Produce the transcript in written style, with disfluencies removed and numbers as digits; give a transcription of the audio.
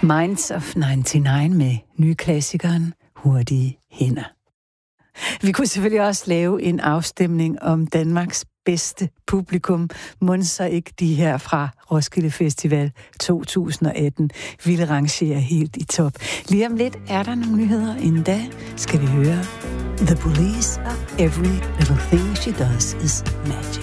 Minds of 99 med nyklassikeren Hurtige Hænder. Vi kunne selvfølgelig også lave en afstemning om Danmarks bedste publikum. Mon så ikke de her fra Roskilde Festival 2018 ville rangere helt i top. Lige om lidt er der nogle nyheder. Inden da skal vi høre The Police. Every little thing she does is magic.